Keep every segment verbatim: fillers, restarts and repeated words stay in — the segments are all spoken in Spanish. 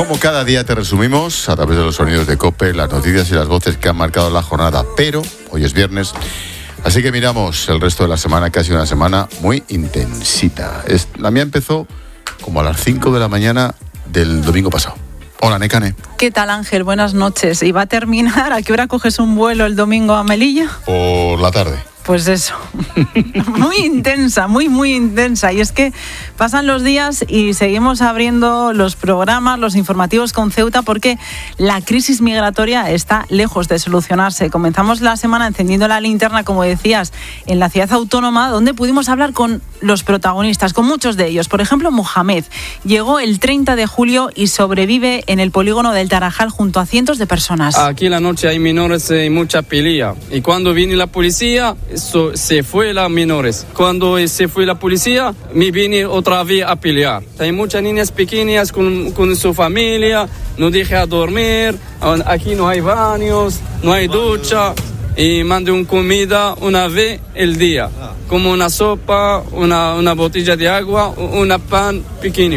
Como cada día te resumimos a través de los sonidos de COPE, las noticias y las voces que han marcado la jornada. Pero hoy es viernes, así que miramos el resto de la semana, que ha sido una semana muy intensita. Es, la mía empezó como a las cinco de la mañana del domingo pasado. Hola, Nekane. ¿Qué tal, Ángel? Buenas noches. ¿Y va a terminar? ¿A qué hora coges un vuelo el domingo a Melilla? Por la tarde. Pues eso, muy intensa, muy, muy intensa. Y es que pasan los días y seguimos abriendo los programas, los informativos con Ceuta, porque la crisis migratoria está lejos de solucionarse. Comenzamos la semana encendiendo la linterna, como decías, en la ciudad autónoma, donde pudimos hablar con los protagonistas, con muchos de ellos. Por ejemplo, Mohamed llegó el treinta de julio y sobrevive en el polígono del Tarajal junto a cientos de personas. Aquí en la noche hay menores y mucha pelea. Y cuando viene la policía, eso, se fue las menores. Cuando se fue la policía, me vine otra vez a pelear. Hay muchas niñas pequeñas con, con su familia, no deja dormir, aquí no hay baños, no hay ducha. Y mande una comida una vez el día, como una sopa, una, una botella de agua, una pan pequeño.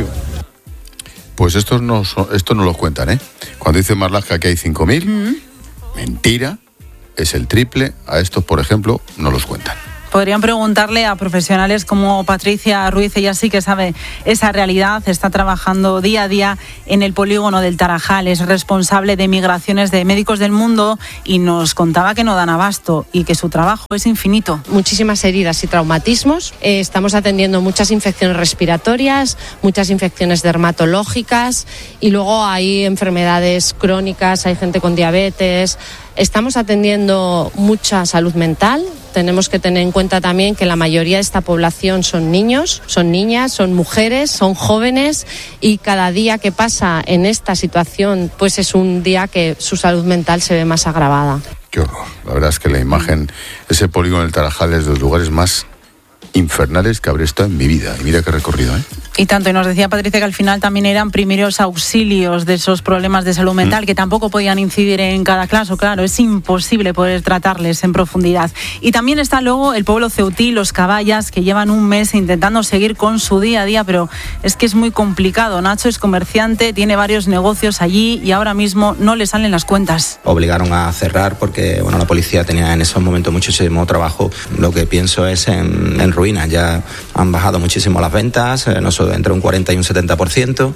Pues estos no, son, estos no los cuentan, ¿eh? Cuando dice Marlaska que hay cinco mil, mm. mentira, es el triple. A estos, por ejemplo, no los cuentan. Podrían preguntarle a profesionales como Patricia Ruiz, ella sí que sabe esa realidad, está trabajando día a día en el polígono del Tarajal, es responsable de migraciones de Médicos del Mundo y nos contaba que no dan abasto y que su trabajo es infinito. Muchísimas heridas y traumatismos, eh, estamos atendiendo muchas infecciones respiratorias, muchas infecciones dermatológicas y luego hay enfermedades crónicas, hay gente con diabetes. Estamos atendiendo mucha salud mental. Tenemos que tener en cuenta también que la mayoría de esta población son niños, son niñas, son mujeres, son jóvenes y cada día que pasa en esta situación pues es un día que su salud mental se ve más agravada. Qué horror. La verdad es que la imagen, ese polígono del Tarajal es de los lugares más infernales que habré estado en mi vida. Y mira qué recorrido, ¿eh? Y tanto, y nos decía Patricia que al final también eran primeros auxilios de esos problemas de salud mental, mm. que tampoco podían incidir en cada caso, claro, es imposible poder tratarles en profundidad. Y también está luego el pueblo ceutí, los caballas, que llevan un mes intentando seguir con su día a día, pero es que es muy complicado. Nacho es comerciante, tiene varios negocios allí y ahora mismo no le salen las cuentas. Obligaron a cerrar porque bueno, la policía tenía en esos momentos muchísimo trabajo. Lo que pienso es en, en ruinas, ya han bajado muchísimo las ventas, eh, nosotros entre un cuarenta y un setenta por ciento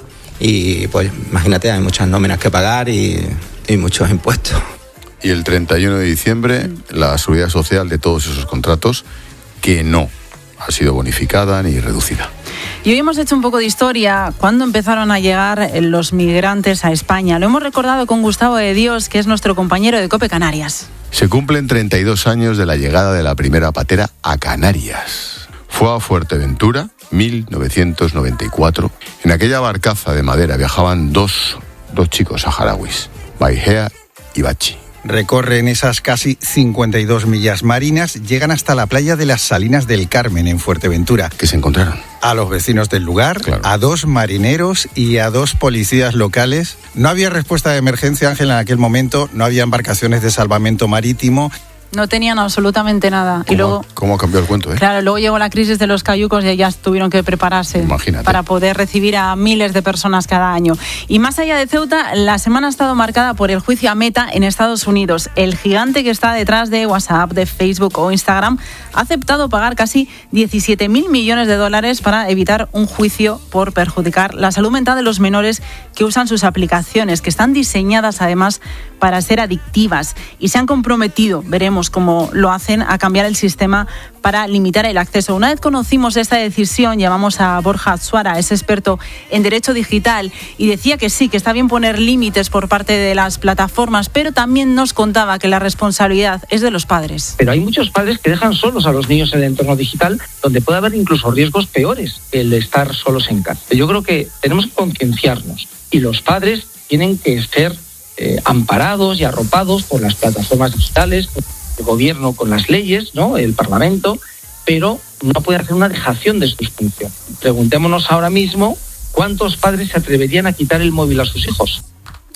y pues imagínate, hay muchas nóminas que pagar y, y muchos impuestos. Y el treinta y uno de diciembre la seguridad social de todos esos contratos que no ha sido bonificada ni reducida. Y hoy hemos hecho un poco de historia. ¿Cuándo empezaron a llegar los migrantes a España? Lo hemos recordado con Gustavo de Dios, que es nuestro compañero de COPE Canarias. Se cumplen treinta y dos años de la llegada de la primera patera a Canarias. Fue a Fuerteventura, mil novecientos noventa y cuatro. En aquella barcaza de madera viajaban dos, dos chicos saharauis, Baihea y Bachi. Recorren esas casi cincuenta y dos millas marinas, llegan hasta la playa de las Salinas del Carmen, en Fuerteventura. ¿Qué se encontraron? A los vecinos del lugar, claro. A dos marineros y a dos policías locales. No había respuesta de emergencia, Ángel, en aquel momento, no había embarcaciones de salvamento marítimo. No tenían absolutamente nada. ¿Cómo, y luego, ¿Cómo ha cambiado el cuento, eh? Claro, luego llegó la crisis de los cayucos y ellas tuvieron que prepararse. Imagínate. Para poder recibir a miles de personas cada año. Y más allá de Ceuta, la semana ha estado marcada por el juicio a Meta en Estados Unidos. El gigante que está detrás de WhatsApp, de Facebook o Instagram ha aceptado pagar casi diecisiete mil millones de dólares para evitar un juicio por perjudicar la salud mental de los menores que usan sus aplicaciones, que están diseñadas además para ser adictivas, y se han comprometido, veremos cómo lo hacen, a cambiar el sistema para limitar el acceso. Una vez conocimos esta decisión, llamamos a Borja Suara, es experto en derecho digital, y decía que sí, que está bien poner límites por parte de las plataformas, pero también nos contaba que la responsabilidad es de los padres. Pero hay muchos padres que dejan solos a los niños en el entorno digital, donde puede haber incluso riesgos peores que el de estar solos en casa. Yo creo que tenemos que concienciarnos, y los padres tienen que ser eh, amparados y arropados por las plataformas digitales, el gobierno con las leyes, ¿no?, el Parlamento, pero no puede hacer una dejación de sus funciones. Preguntémonos ahora mismo cuántos padres se atreverían a quitar el móvil a sus hijos.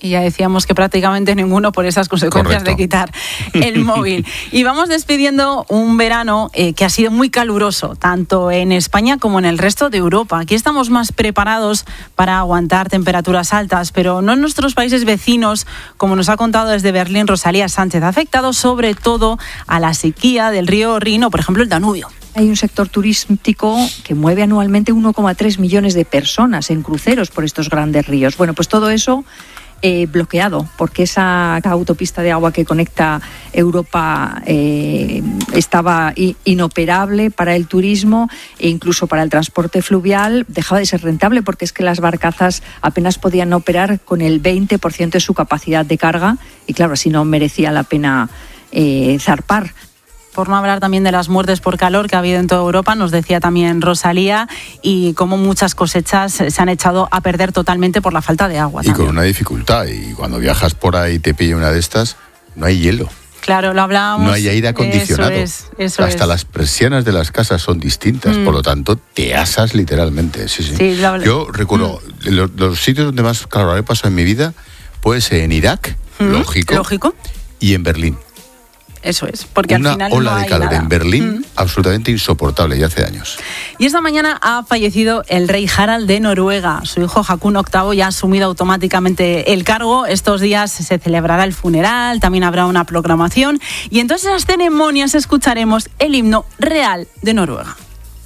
Y ya decíamos que prácticamente ninguno por esas consecuencias Correcto. de quitar el móvil. Y vamos despidiendo un verano eh, que ha sido muy caluroso, tanto en España como en el resto de Europa. Aquí estamos más preparados para aguantar temperaturas altas, pero no en nuestros países vecinos, como nos ha contado desde Berlín Rosalía Sánchez. Ha afectado sobre todo a la sequía del río Rin o, por ejemplo, el Danubio. Hay un sector turístico que mueve anualmente uno coma tres millones de personas en cruceros por estos grandes ríos. Bueno, pues todo eso eh, bloqueado, porque esa autopista de agua que conecta Europa eh, estaba inoperable para el turismo e incluso para el transporte fluvial. Dejaba de ser rentable porque es que las barcazas apenas podían operar con el veinte por ciento de su capacidad de carga y claro, así no merecía la pena eh, zarpar. Por no hablar también de las muertes por calor que ha habido en toda Europa, nos decía también Rosalía, y cómo muchas cosechas se han echado a perder totalmente por la falta de agua. Y también con una dificultad, y cuando viajas por ahí y te pilla una de estas, no hay hielo. Claro, lo hablábamos. No hay aire acondicionado. Eso es, eso Hasta es. las persianas de las casas son distintas, mm. por lo tanto, te asas literalmente. Sí, sí. Sí, lo... Yo recuerdo, mm. los, los sitios donde más calor he pasado en mi vida, puede ser en Irak, mm. lógico, lógico, y en Berlín. Eso es, porque una al final ola no de hay calor nada. en Berlín mm. absolutamente insoportable, ya hace años. Y esta mañana ha fallecido el rey Harald de Noruega. Su hijo Haakon octavo ya ha asumido automáticamente el cargo. Estos días se celebrará el funeral, también habrá una proclamación y en todas esas ceremonias escucharemos el himno real de Noruega.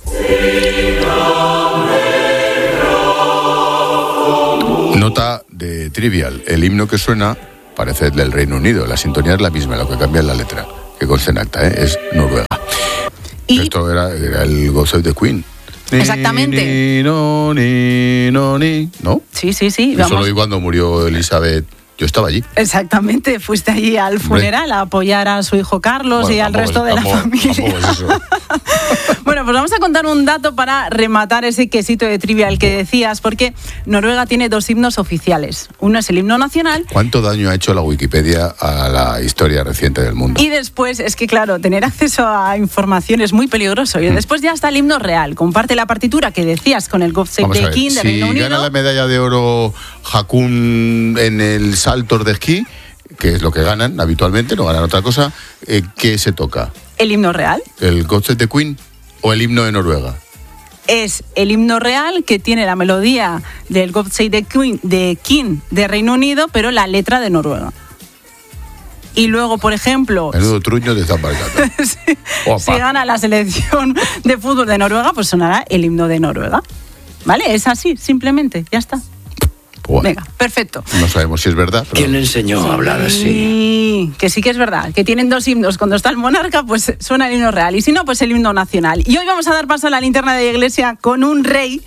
Nota de trivial, el himno que suena parece el del Reino Unido, la sintonía es la misma, lo que cambia es la letra, que consta en acta, ¿eh? Es Noruega. Y esto era, era el God Save the Queen. Exactamente. Ni, no, ni, no, ni, ¿no? Sí, sí, sí. Eso lo vi cuando murió Elizabeth. Yo estaba allí. Exactamente, fuiste allí al funeral Hombre. a apoyar a su hijo Carlos bueno, y al resto de tampoco, la familia. Es eso. Bueno, pues vamos a contar un dato para rematar ese quesito de trivia al que decías, porque Noruega tiene dos himnos oficiales. Uno es el himno nacional. ¿Cuánto daño ha hecho la Wikipedia a la historia reciente del mundo? Y después, es que claro, tener acceso a información es muy peligroso. Y mm. después ya está el himno real. Comparte la partitura que decías con el God Save the King de si Reino Unido. Si gana la medalla de oro Haakon en el saltos de esquí, que es lo que ganan habitualmente, no ganan otra cosa, eh, ¿qué se toca? ¿El himno real? ¿El God Save the Queen o el himno de Noruega? Es el himno real que tiene la melodía del God Save the Queen, de King de Reino Unido, pero la letra de Noruega. Y luego, por ejemplo... Menudo truño te están marcando. si, si gana la selección de fútbol de Noruega, pues sonará el himno de Noruega. ¿Vale? Es así, simplemente, ya está. Bueno, venga, perfecto. No sabemos si es verdad. Pero... ¿Quién le enseñó a hablar así? Sí, que sí que es verdad. Que tienen dos himnos. Cuando está el monarca, pues suena el himno real. Y si no, pues el himno nacional. Y hoy vamos a dar paso a la linterna de la iglesia con un rey...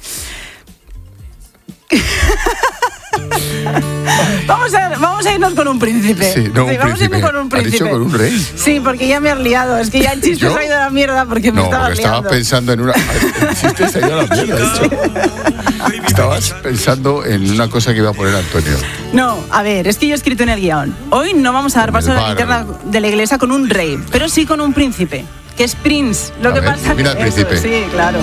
Vamos a, vamos a irnos con un príncipe. Sí, no, sí, un vamos príncipe. a irnos con un príncipe. ¿Has dicho con un rey? Sí, porque ya me has liado. Es que ya el chiste se ha ido a la mierda porque me no, estabas porque liando. Estabas pensando en una... El chiste se ha ido a la mierda, de hecho. Estabas pensando en una cosa que iba a poner Antonio. No, a ver, es que yo he escrito en el guión. Hoy no vamos a dar paso a la linterna de la iglesia con un rey, pero sí con un príncipe, que es Prince. Lo a que ver, pasa mira que el príncipe. Eso, sí, claro.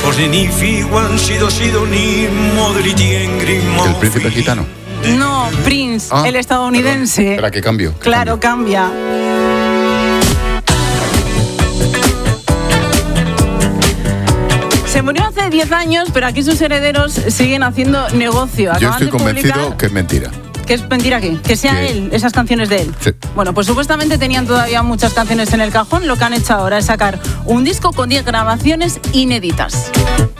¿El príncipe gitano? No, Prince, ah, el estadounidense. Espera, que cambio. Que claro, cambio. cambia. Se murió hace diez años, pero aquí sus herederos siguen haciendo negocio. Yo Acaban estoy convencido publicar... que es mentira. ¿Que es mentira qué? Que sea ¿Qué? él, esas canciones de él. Sí. Bueno, pues supuestamente tenían todavía muchas canciones en el cajón. Lo que han hecho ahora es sacar un disco con diez grabaciones inéditas.